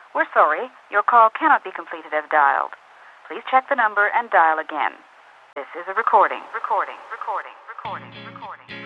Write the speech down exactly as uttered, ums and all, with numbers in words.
We're sorry, your call cannot be completed as dialed. Please check the number and dial again. This is a recording. Recording, recording, recording, recording.